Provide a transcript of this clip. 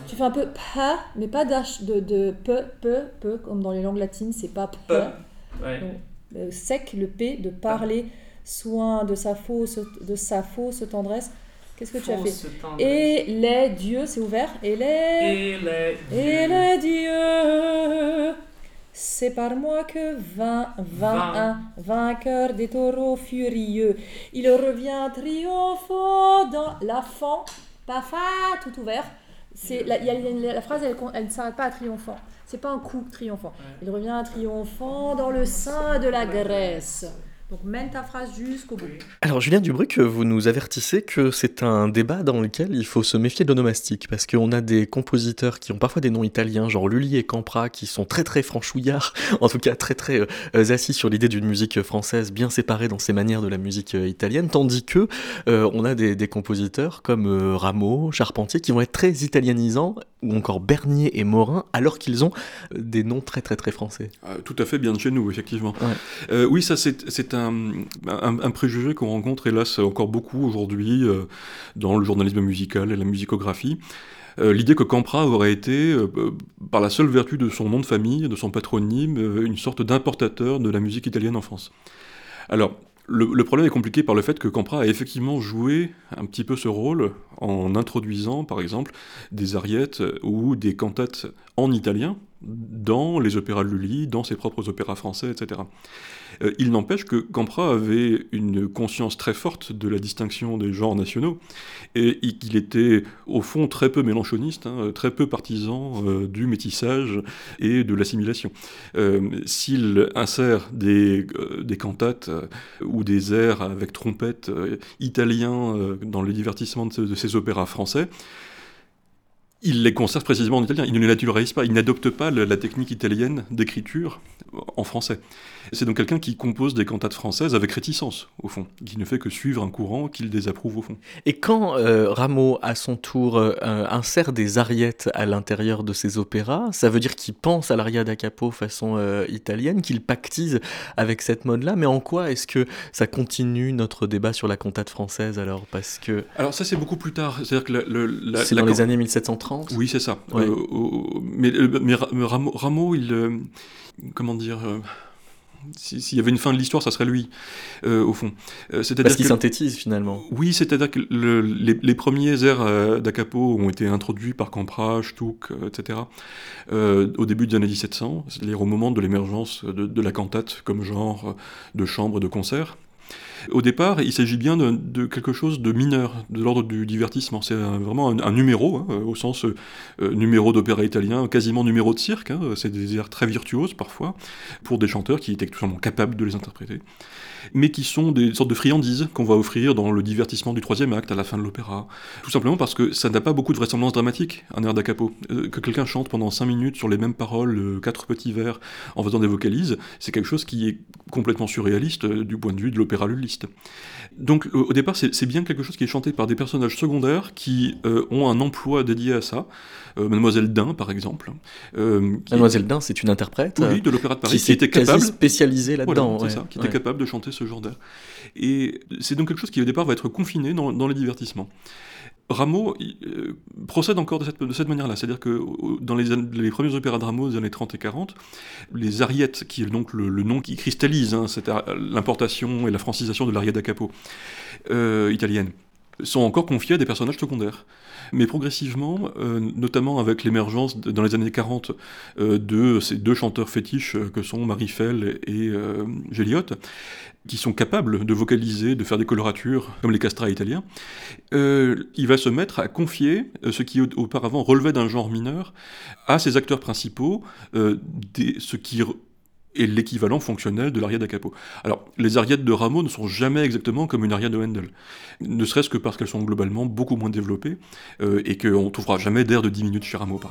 Tu fais un peu pa, mais pas d'H, de pe, comme dans les langues latines, c'est pas pe. Ouais. Donc, sec, le P, de parler, soin de sa fausse tendresse. Qu'est-ce que tu as fait? Fausse tendresse. Et les dieux, c'est ouvert. Et les dieux. C'est par moi que vint un vainqueur des taureaux furieux. Il revient triomphant dans la fan, pas fa, tout ouvert. La phrase, elle ne s'arrête pas à triomphant. C'est pas un coup triomphant. Ouais. Il revient triomphant dans le sein de la Grèce. Donc mène ta phrase jusqu'au bout. Alors Julien Dubruck, vous nous avertissez que c'est un débat dans lequel il faut se méfier de l'onomastique, parce qu'on a des compositeurs qui ont parfois des noms italiens, genre Lully et Campra, qui sont très très franchouillards, en tout cas très très assis sur l'idée d'une musique française bien séparée dans ses manières de la musique italienne, tandis que on a des compositeurs comme Rameau, Charpentier, qui vont être très italianisants, ou encore Bernier et Morin, alors qu'ils ont des noms très très très français. Tout à fait, bien de chez nous, effectivement. Ouais. Oui, ça c'est un préjugé qu'on rencontre hélas encore beaucoup aujourd'hui dans le journalisme musical et la musicographie. L'idée que Campra aurait été, par la seule vertu de son nom de famille, de son patronyme, une sorte d'importateur de la musique italienne en France. Alors, le problème est compliqué par le fait que Campra a effectivement joué un petit peu ce rôle en introduisant, par exemple, des ariettes ou des cantates en italien dans les opéras de Lully, dans ses propres opéras français, etc. Il n'empêche que Campra avait une conscience très forte de la distinction des genres nationaux, et qu'il était au fond très peu mélanchoniste, très peu partisan du métissage et de l'assimilation. S'il insère des cantates ou des airs avec trompette italiens dans le divertissement de ses opéras français, il les conserve précisément en italien, il ne les naturalise pas, il n'adopte pas la technique italienne d'écriture en français. C'est donc quelqu'un qui compose des cantates françaises avec réticence, au fond, qui ne fait que suivre un courant qu'il désapprouve au fond. Et quand Rameau, à son tour, insère des ariettes à l'intérieur de ses opéras, ça veut dire qu'il pense à l'aria da capo façon italienne, qu'il pactise avec cette mode-là, mais en quoi est-ce que ça continue notre débat sur la cantate française alors? Parce que... Alors ça c'est beaucoup plus tard, c'est-à-dire que c'est dans les années 1730. Oui, c'est ça. Ouais. Mais Rameau, comment dire... S'il y avait une fin de l'histoire, ça serait lui, au fond. Parce qu'il synthétise, finalement. Oui, c'est-à-dire que les premiers airs da capo ont été introduits par Campra, Stuck, etc., au début des années 1700, c'est-à-dire au moment de l'émergence de la cantate comme genre de chambre et de concert. Au départ, il s'agit bien de quelque chose de mineur, de l'ordre du divertissement. C'est vraiment un numéro, au sens numéro d'opéra italien, quasiment numéro de cirque. C'est des airs très virtuoses parfois, pour des chanteurs qui étaient tout simplement capables de les interpréter, mais qui sont des sortes de friandises qu'on va offrir dans le divertissement du troisième acte, à la fin de l'opéra. Tout simplement parce que ça n'a pas beaucoup de vraisemblance dramatique, un air da capo. Que quelqu'un chante pendant 5 minutes sur les mêmes paroles, 4 petits vers, en faisant des vocalises, c'est quelque chose qui est complètement surréaliste du point de vue de l'opéra lulliste. Donc au départ, c'est bien quelque chose qui est chanté par des personnages secondaires qui ont un emploi dédié à ça. Mademoiselle Dain, par exemple. Mademoiselle Dain, c'est une interprète oui, de l'Opéra de Paris, qui était capable, spécialisée là-dedans. Voilà, c'est ça, qui était capable de chanter ce genre d'air. Et c'est donc quelque chose qui au départ va être confiné dans les divertissements. Rameau procède encore de cette manière-là, c'est-à-dire que dans les premiers opéras de Rameau des années 30 et 40, les ariettes, qui est donc le nom qui cristallise l'importation et la francisation de l'aria da capo italienne, sont encore confiés à des personnages secondaires. Mais progressivement, notamment avec l'émergence dans les années 40 de ces deux chanteurs fétiches que sont Marifel et Géliot, qui sont capables de vocaliser, de faire des coloratures comme les castrats italiens, il va se mettre à confier ce qui auparavant relevait d'un genre mineur à ses acteurs principaux, ce qui est l'équivalent fonctionnel de l'aria da capo. Alors, les ariettes de Rameau ne sont jamais exactement comme une aria de Handel, ne serait-ce que parce qu'elles sont globalement beaucoup moins développées, et qu'on ne trouvera jamais d'air de 10 minutes chez Rameau, par